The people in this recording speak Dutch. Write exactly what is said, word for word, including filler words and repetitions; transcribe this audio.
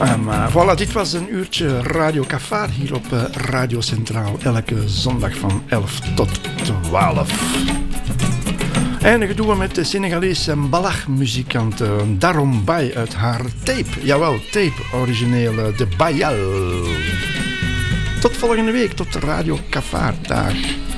Um, uh, voilà, dit was een uurtje Radio Cafar hier op uh, Radio Centraal. Elke zondag van elf tot twaalf. Eindigen doen we met de Senegalese Mbalach-muzikant uh, Darom Bay uit haar tape. Jawel, tape, origineel uh, de Bayal. Tot volgende week, tot Radio Cafar. Dag.